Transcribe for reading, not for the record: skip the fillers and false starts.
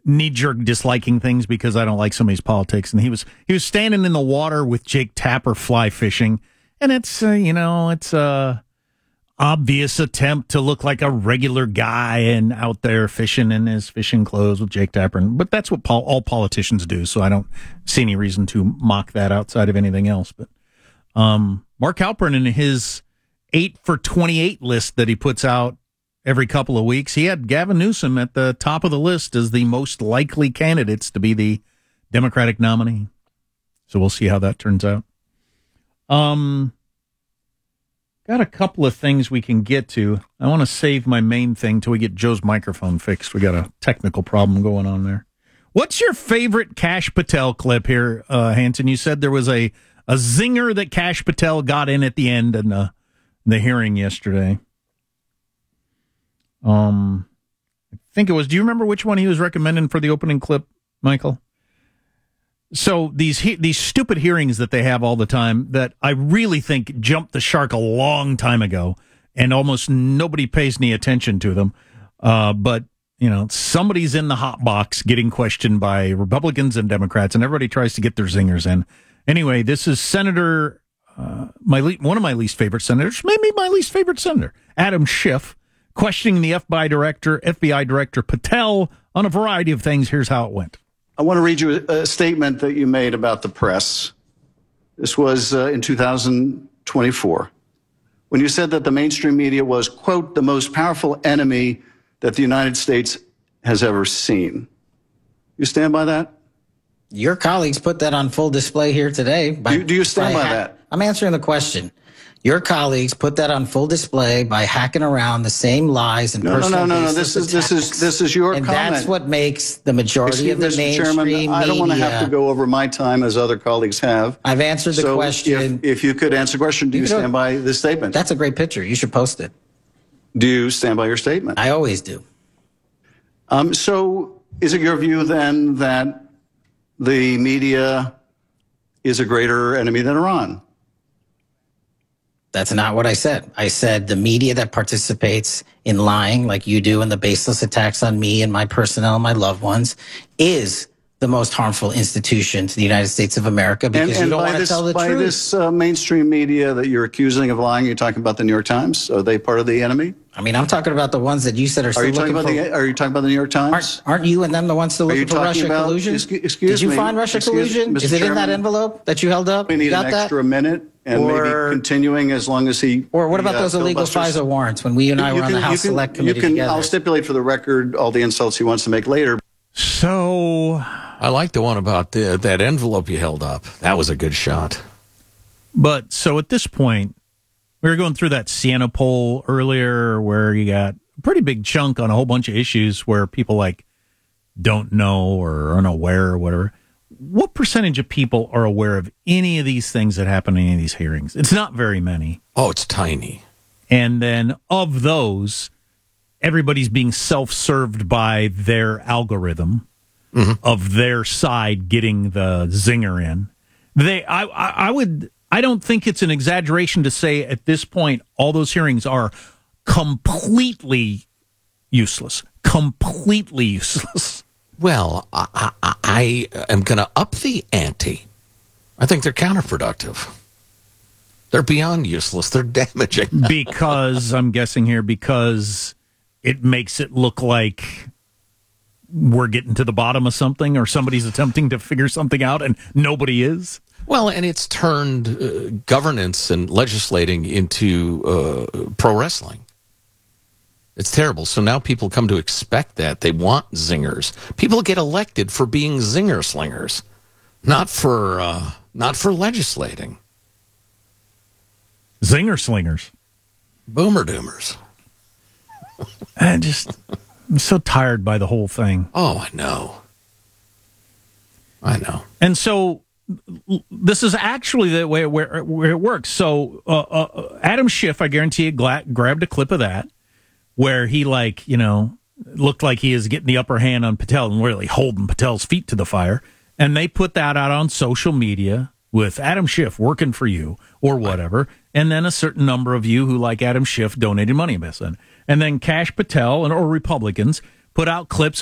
knee-jerk disliking things because I don't like somebody's politics. And he was standing in the water with Jake Tapper fly fishing, and it's it's a obvious attempt to look like a regular guy and out there fishing in his fishing clothes with Jake Tapper. But that's what all politicians do, so I don't see any reason to mock that outside of anything else. But Mark Halperin, in his 8 for 28 list that he puts out every couple of weeks, he had Gavin Newsom at the top of the list as the most likely candidates to be the Democratic nominee. So we'll see how that turns out. Got a couple of things we can get to. I want to save my main thing till we get Joe's microphone fixed. We got a technical problem going on there. What's your favorite Kash Patel clip here, Hanson? You said there was a zinger that Kash Patel got in at the end in the hearing yesterday. I think it was. Do you remember which one he was recommending for the opening clip, Michael? So these stupid hearings that they have all the time that I really think jumped the shark a long time ago, and almost nobody pays any attention to them. But somebody's in the hot box getting questioned by Republicans and Democrats, and everybody tries to get their zingers in. Anyway, this is Senator, one of my least favorite senators, maybe my least favorite senator, Adam Schiff, questioning the FBI Director Patel on a variety of things. Here's how it went. I want to read you a statement that you made about the press. This was in 2024, when you said that the mainstream media was, quote, the most powerful enemy that the United States has ever seen. You stand by that? Your colleagues put that on full display here today. Do you stand by that? I'm answering the question. Your colleagues put that on full display by hacking around the same lies and personal No. This is your and comment. That's what makes the majority of the mainstream media. I don't want to have to go over my time as other colleagues have. I've answered the question. If you could answer the question, do you stand by this statement? That's a great picture. You should post it. Do you stand by your statement? I always do. So is it your view then that the media is a greater enemy than Iran? That's not what I said. I said the media that participates in lying like you do and the baseless attacks on me and my personnel and my loved ones is the most harmful institution to the United States of America because you don't want to tell the truth. By this mainstream media that you're accusing of lying, you're talking about the New York Times? Are they part of the enemy? I mean, I'm talking about the ones that you said are still looking for... Are you talking about the New York Times? Aren't you and them the ones still looking for Russia collusion? Did you find Russia collusion? Is it in that envelope that you held up? We need an extra minute and maybe continuing as long as he... Or what about those illegal FISA warrants when you and I were on the House Select Committee together? I'll stipulate for the record all the insults he wants to make later. So... I like the one about that envelope you held up. That was a good shot. But so at this point, we were going through that Siena poll earlier where you got a pretty big chunk on a whole bunch of issues where people don't know or are unaware or whatever. What percentage of people are aware of any of these things that happen in any of these hearings? It's not very many. Oh, it's tiny. And then of those, everybody's being self-served by their algorithm. Mm-hmm. Of their side getting the zinger in. I don't think it's an exaggeration to say at this point all those hearings are completely useless. Completely useless. Well, I am going to up the ante. I think they're counterproductive. They're beyond useless. They're damaging. Because, I'm guessing here, because it makes it look like we're getting to the bottom of something or somebody's attempting to figure something out and nobody is. Well, and it's turned governance and legislating into pro wrestling. It's terrible. So now people come to expect that. They want zingers. People get elected for being zinger slingers, not for legislating. Zinger slingers. Boomer doomers. I'm so tired by the whole thing. Oh, I know. And so this is actually the way where it works. So Adam Schiff, I guarantee you, grabbed a clip of that where he looked like he is getting the upper hand on Patel and really holding Patel's feet to the fire. And they put that out on social media with Adam Schiff working for you or whatever. And then a certain number of you who like Adam Schiff donated money. And then Kash Patel or Republicans put out clips